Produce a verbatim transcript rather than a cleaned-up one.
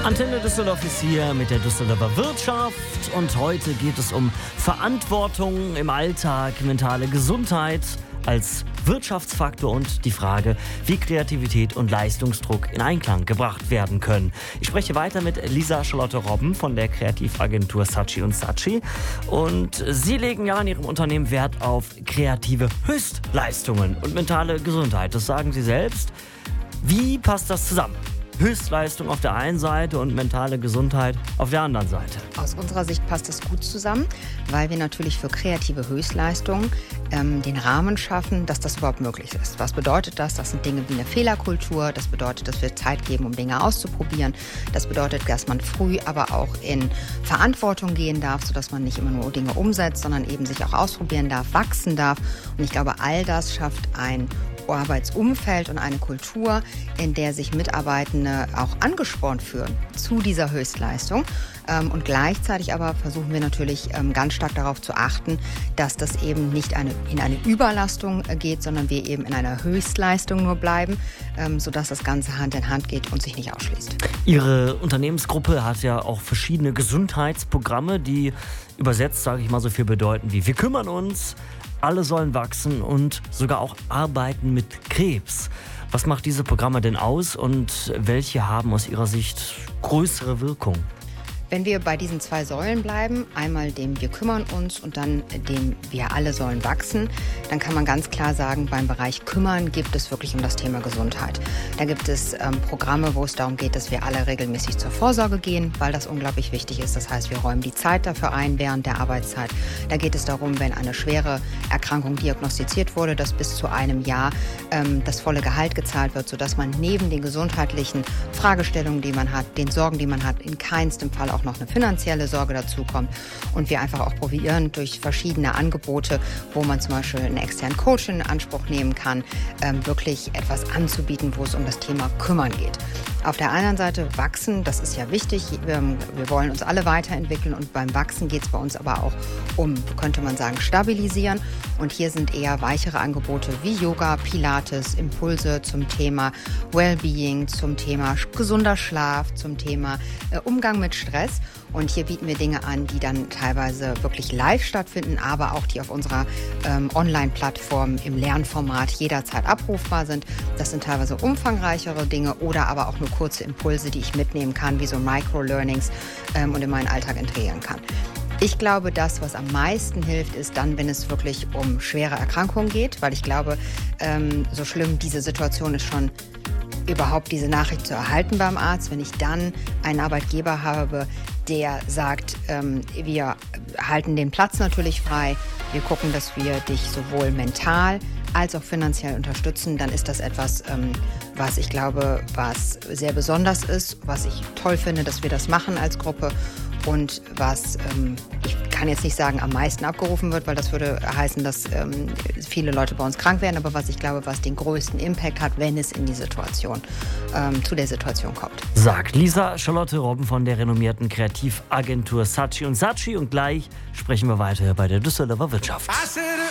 Antenne Düsseldorf ist hier mit der Düsseldorfer Wirtschaft und heute geht es um Verantwortung im Alltag, mentale Gesundheit als Wirtschaftsfaktor und die Frage, wie Kreativität und Leistungsdruck in Einklang gebracht werden können. Ich spreche weiter mit Lisa Charlotte Robben von der Kreativagentur Saatchi und Saatchi und Sie legen ja in Ihrem Unternehmen Wert auf kreative Höchstleistungen und mentale Gesundheit. Das sagen Sie selbst. Wie passt das zusammen? Höchstleistung auf der einen Seite und mentale Gesundheit auf der anderen Seite. Aus unserer Sicht passt das gut zusammen, weil wir natürlich für kreative Höchstleistungen ähm, den Rahmen schaffen, dass das überhaupt möglich ist. Was bedeutet das? Das sind Dinge wie eine Fehlerkultur. Das bedeutet, dass wir Zeit geben, um Dinge auszuprobieren. Das bedeutet, dass man früh aber auch in Verantwortung gehen darf, sodass man nicht immer nur Dinge umsetzt, sondern eben sich auch ausprobieren darf, wachsen darf. Und ich glaube, all das schafft ein Arbeitsumfeld und eine Kultur, in der sich Mitarbeitende auch angespornt fühlen zu dieser Höchstleistung. Und gleichzeitig aber versuchen wir natürlich ganz stark darauf zu achten, dass das eben nicht eine, in eine Überlastung geht, sondern wir eben in einer Höchstleistung nur bleiben, sodass das Ganze Hand in Hand geht und sich nicht ausschließt. Ihre Unternehmensgruppe hat ja auch verschiedene Gesundheitsprogramme, die übersetzt, sage ich mal, so viel bedeuten wie: Wir kümmern uns, alle sollen wachsen und sogar auch arbeiten mit Krebs. Was macht diese Programme denn aus und welche haben aus Ihrer Sicht größere Wirkung? Wenn wir bei diesen zwei Säulen bleiben, einmal dem Wir kümmern uns und dann dem Wir alle sollen wachsen, dann kann man ganz klar sagen, beim Bereich Kümmern geht es wirklich um das Thema Gesundheit. Da gibt es ähm, Programme, wo es darum geht, dass wir alle regelmäßig zur Vorsorge gehen, weil das unglaublich wichtig ist. Das heißt, wir räumen die Zeit dafür ein während der Arbeitszeit. Da geht es darum, wenn eine schwere Erkrankung diagnostiziert wurde, dass bis zu einem Jahr ähm, das volle Gehalt gezahlt wird, sodass man neben den gesundheitlichen Fragestellungen, die man hat, den Sorgen, die man hat, in keinstem Fall auch noch eine finanzielle Sorge dazukommt und wir einfach auch probieren durch verschiedene Angebote, wo man zum Beispiel einen externen Coach in Anspruch nehmen kann, ähm, wirklich etwas anzubieten, wo es um das Thema Kümmern geht. Auf der anderen Seite wachsen, das ist ja wichtig, wir, wir wollen uns alle weiterentwickeln und beim Wachsen geht es bei uns aber auch um, könnte man sagen, stabilisieren und hier sind eher weichere Angebote wie Yoga, Pilates, Impulse zum Thema Wellbeing, zum Thema gesunder Schlaf, zum Thema äh, Umgang mit Stress. Und hier bieten wir Dinge an, die dann teilweise wirklich live stattfinden, aber auch die auf unserer ähm, Online-Plattform im Lernformat jederzeit abrufbar sind. Das sind teilweise umfangreichere Dinge oder aber auch nur kurze Impulse, die ich mitnehmen kann, wie so Micro-Learnings ähm, und in meinen Alltag integrieren kann. Ich glaube, das, was am meisten hilft, ist dann, wenn es wirklich um schwere Erkrankungen geht, weil ich glaube, ähm, so schlimm diese Situation ist schon, überhaupt diese Nachricht zu erhalten beim Arzt, wenn ich dann einen Arbeitgeber habe, der sagt, ähm, wir halten den Platz natürlich frei, wir gucken, dass wir dich sowohl mental als auch finanziell unterstützen, dann ist das etwas, ähm, was ich glaube, was sehr besonders ist, was ich toll finde, dass wir das machen als Gruppe und was, ähm, ich kann jetzt nicht sagen, am meisten abgerufen wird, weil das würde heißen, dass ähm, viele Leute bei uns krank werden, aber was ich glaube, was den größten Impact hat, wenn es in die Situation, ähm, zu der Situation kommt. Sagt Lisa Charlotte Robben von der renommierten Kreativagentur Saatchi und Saatchi und gleich sprechen wir weiter bei der Düsseldorfer Wirtschaft.